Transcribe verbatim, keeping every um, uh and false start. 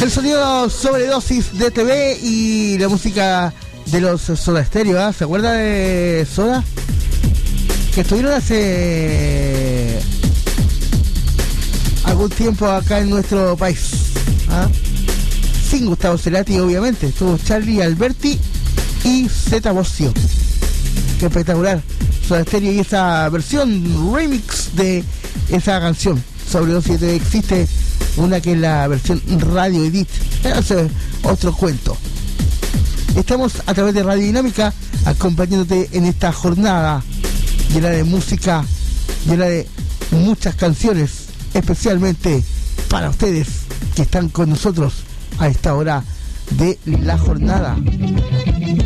El sonido Sobredosis de T V y la música de los Soda Stereo, ¿eh? ¿Se acuerda de Soda? Que estuvieron hace algún tiempo acá en nuestro país, ¿ah? Sin Gustavo Cerati, obviamente. Estuvo Charlie Alberti y Zeta Bosio. Qué espectacular Soda Stereo y esa versión remix de esa canción Sobredosis de T V. Existe una que es la versión Radio Edit, ese es otro cuento. Estamos a través de Radio Dinámica acompañándote en esta jornada llena de música, llena de muchas canciones, especialmente para ustedes que están con nosotros a esta hora de la jornada.